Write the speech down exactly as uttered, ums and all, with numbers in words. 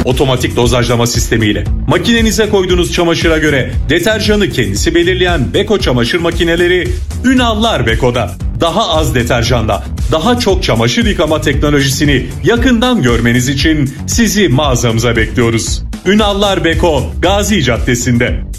Otomatik dozajlama sistemiyle. Makinenize koyduğunuz çamaşıra göre deterjanı kendisi belirleyen Beko çamaşır makineleri Ünallar Beko'da. Daha az deterjanla daha çok çamaşır yıkama teknolojisini yakından görmeniz için sizi mağazamıza bekliyoruz. Ünallar Beko, Gazi Caddesi'nde.